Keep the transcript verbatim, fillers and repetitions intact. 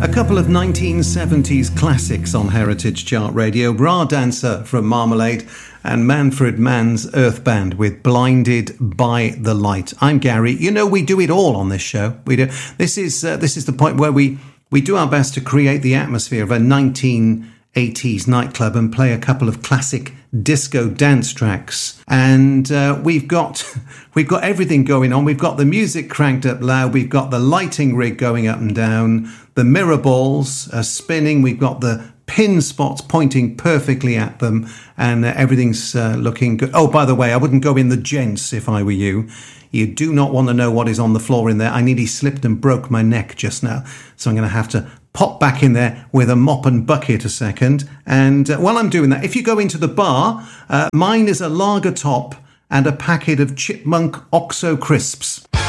A couple of nineteen seventies classics on Heritage Chart Radio. Bra Dancer from Marmalade and Manfred Mann's Earth Band with Blinded by the Light. I'm Gary. You know, we do it all on this show. We do. This is uh, this is the point where we, we do our best to create the atmosphere of a nineteen eighties nightclub and play a couple of classic disco dance tracks. And uh, we've got we've got everything going on. We've got the music cranked up loud. We've got the lighting rig going up and down. The mirror balls are spinning. We've got the pin spots pointing perfectly at them, and uh, everything's uh, looking good. Oh, by the way, I wouldn't go in the gents if I were you. You do not want to know what is on the floor in there. I nearly slipped and broke my neck just now, so I'm going to have to pop back in there with a mop and bucket a second. And uh, while I'm doing that, if you go into the bar, uh, mine is a lager top and a packet of Chipmunk Oxo crisps.